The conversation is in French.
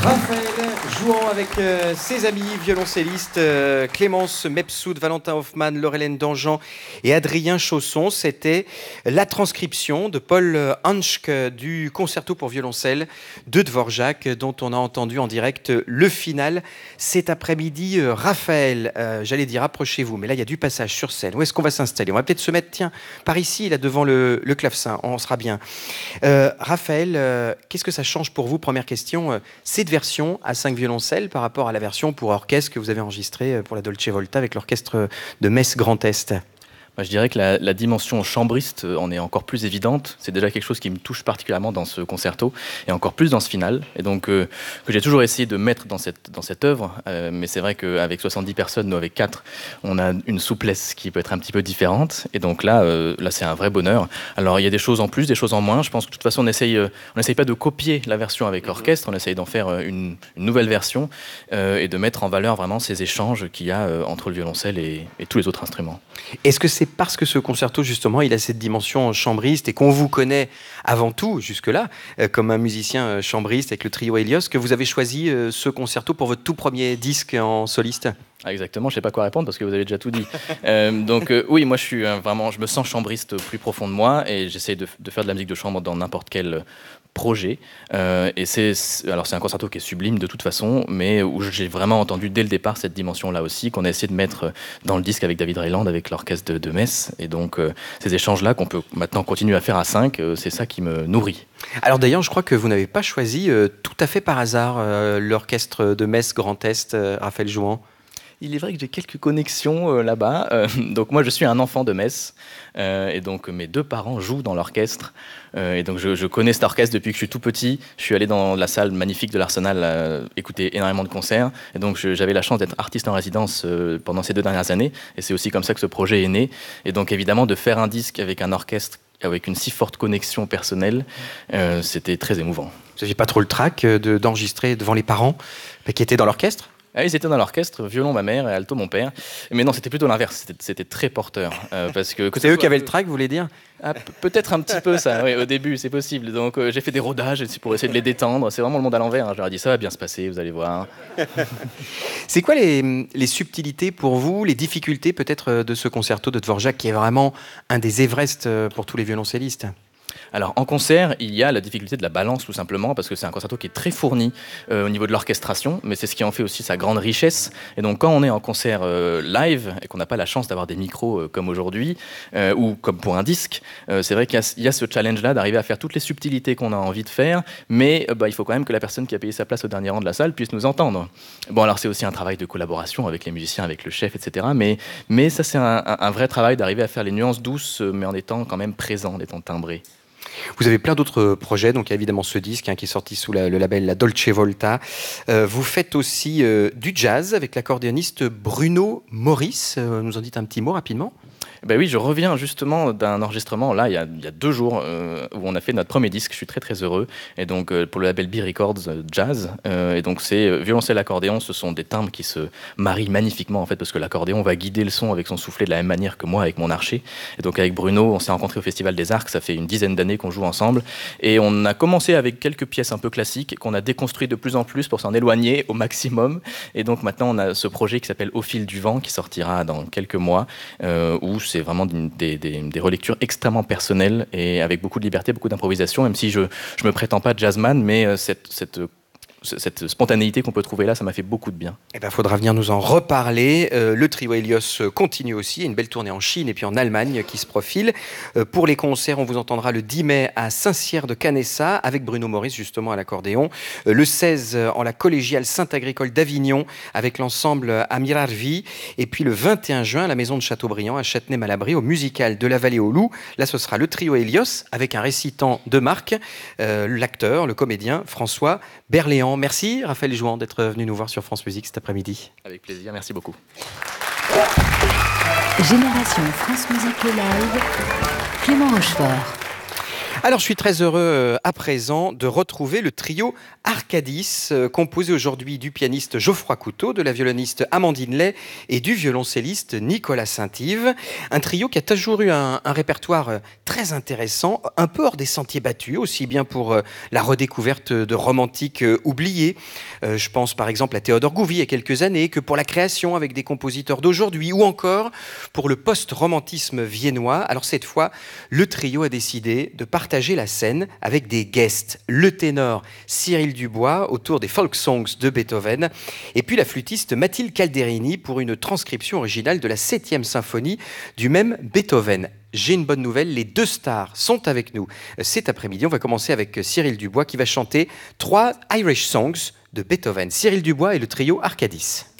Raphaël jouant avec ses amis violoncellistes Clémence Mepsoud, Valentin Hoffmann, Laurelène Dangean et Adrien Chausson. C'était la transcription de Paul Hanschk du concerto pour violoncelle de Dvorak, dont on a entendu en direct le final cet après-midi. Raphaël, j'allais dire approchez-vous, mais là il y a du passage sur scène. Où est-ce qu'on va s'installer? On va peut-être se mettre, tiens, par ici, là devant le clavecin, on sera bien. Raphaël, qu'est-ce que ça change pour vous? Première question, cette version à 5 violoncelles par rapport à la version pour orchestre que vous avez enregistrée pour la Dolce Volta avec l'orchestre de Metz Grand Est. Je dirais que la dimension chambriste en est encore plus évidente. C'est déjà quelque chose qui me touche particulièrement dans ce concerto et encore plus dans ce final. Et donc que j'ai toujours essayé de mettre dans cette œuvre. Mais c'est vrai qu'avec 70 personnes, nous avec 4, on a une souplesse qui peut être un petit peu différente. Et donc là c'est un vrai bonheur. Alors il y a des choses en plus, des choses en moins. Je pense que de toute façon on n'essaye pas de copier la version avec orchestre. On essaye d'en faire une nouvelle version et de mettre en valeur vraiment ces échanges qu'il y a entre le violoncelle et tous les autres instruments. Est-ce que c'est parce que ce concerto, justement, il a cette dimension chambriste et qu'on vous connaît avant tout, jusque-là, comme un musicien chambriste avec le trio Hélios, que vous avez choisi ce concerto pour votre tout premier disque en soliste? Exactement, je ne sais pas quoi répondre parce que vous avez déjà tout dit. Oui, moi je suis je me sens chambriste plus profond de moi et j'essaie de faire de la musique de chambre dans n'importe quel projet. Et c'est un concerto qui est sublime de toute façon, mais où j'ai vraiment entendu dès le départ cette dimension-là aussi, qu'on a essayé de mettre dans le disque avec David Reiland, avec l'orchestre de Metz. Et donc ces échanges-là qu'on peut maintenant continuer à faire à 5, c'est ça qui me nourrit. Alors d'ailleurs, je crois que vous n'avez pas choisi tout à fait par hasard l'orchestre de Metz Grand Est, Raphaël Jouan. Il est vrai que j'ai quelques connexions là-bas. Donc moi, je suis un enfant de Metz. Et donc mes 2 parents jouent dans l'orchestre. Et donc je connais cet orchestre depuis que je suis tout petit. Je suis allé dans la salle magnifique de l'Arsenal écouter énormément de concerts. Et donc j'avais la chance d'être artiste en résidence pendant ces 2 dernières années. Et c'est aussi comme ça que ce projet est né. Et donc évidemment, de faire un disque avec un orchestre avec une si forte connexion personnelle, c'était très émouvant. Vous n'aviez pas trop le trac d'enregistrer devant les parents qui étaient dans l'orchestre? Ah, ils étaient dans l'orchestre, violon ma mère et alto mon père. Mais non, c'était plutôt l'inverse, c'était très porteur. Parce que c'est eux qui avaient le trac, vous voulez dire? Peut-être un petit peu ça, oui, au début, c'est possible. Donc j'ai fait des rodages pour essayer de les détendre. C'est vraiment le monde à l'envers. Hein. Je leur ai dit, ça va bien se passer, vous allez voir. C'est quoi les subtilités pour vous, les difficultés peut-être de ce concerto de Dvorak, qui est vraiment un des Everest pour tous les violoncellistes? Alors en concert, il y a la difficulté de la balance tout simplement parce que c'est un concerto qui est très fourni au niveau de l'orchestration, mais c'est ce qui en fait aussi sa grande richesse. Et donc quand on est en concert live et qu'on n'a pas la chance d'avoir des micros comme aujourd'hui ou comme pour un disque, c'est vrai qu'il y a ce challenge-là d'arriver à faire toutes les subtilités qu'on a envie de faire, mais il faut quand même que la personne qui a payé sa place au dernier rang de la salle puisse nous entendre. Bon, alors c'est aussi un travail de collaboration avec les musiciens, avec le chef, etc. Mais ça c'est un vrai travail d'arriver à faire les nuances douces, mais en étant quand même présent, en étant timbré. Vous avez plein d'autres projets, donc il y a évidemment ce disque qui est sorti sous le label La Dolce Volta. Vous faites aussi du jazz avec l'accordéoniste Bruno Maurice. Nous en dites un petit mot rapidement? Ben oui, je reviens justement d'un enregistrement, là, il y a 2 jours, où on a fait notre premier disque. Je suis très très heureux. Et donc, pour le label B Records Jazz. Et donc, c'est violoncelle, accordéon. Ce sont des timbres qui se marient magnifiquement, en fait, parce que l'accordéon va guider le son avec son soufflet de la même manière que moi avec mon archet. Et donc, avec Bruno, on s'est rencontrés au Festival des Arcs. Ça fait une dizaine d'années qu'on joue ensemble. Et on a commencé avec quelques pièces un peu classiques qu'on a déconstruit de plus en plus pour s'en éloigner au maximum. Et donc, maintenant, on a ce projet qui s'appelle Au fil du vent, qui sortira dans quelques mois, où c'est vraiment des relectures extrêmement personnelles et avec beaucoup de liberté, beaucoup d'improvisation, même si je me prétends pas jazzman, mais cette spontanéité qu'on peut trouver là, ça m'a fait beaucoup de bien. Eh ben, faudra venir nous en reparler. Le trio Hélios continue aussi. Il y a une belle tournée en Chine et puis en Allemagne qui se profile. Pour les concerts, on vous entendra le 10 mai à Saint-Cyr-de-Canessa avec Bruno Maurice justement à l'accordéon. Le 16 en la collégiale Saint-Agricole d'Avignon avec l'ensemble Amirarvi. Et puis le 21 juin à la maison de Châteaubriand à Châtenay-Malabry au musical de la Vallée aux Loups. Là, ce sera le trio Hélios avec un récitant de marque, l'acteur, le comédien François Berléand. Merci Raphaël Jouan d'être venu nous voir sur France Musique cet après-midi. Avec plaisir, merci beaucoup. Génération France Musique Live, Clément Rochefort. Alors, je suis très heureux à présent de retrouver le trio Arcadis, composé aujourd'hui du pianiste Geoffroy Couteau, de la violoniste Amandine Lay et du violoncelliste Nicolas Saint-Yves. Un trio qui a toujours eu un répertoire très intéressant, un peu hors des sentiers battus, aussi bien pour la redécouverte de romantiques oubliés. Je pense par exemple à Théodore Gouvi il y a quelques années, que pour la création avec des compositeurs d'aujourd'hui, ou encore pour le post-romantisme viennois. Alors cette fois, le trio a décidé de partager la scène avec des guests. Le ténor Cyril Dubois autour des folk songs de Beethoven, et puis la flûtiste Mathilde Calderini pour une transcription originale de la 7e symphonie du même Beethoven. J'ai une bonne nouvelle, les deux stars sont avec nous cet après-midi. On va commencer avec Cyril Dubois qui va chanter 3 Irish Songs de Beethoven. Cyril Dubois et le trio Arcadis.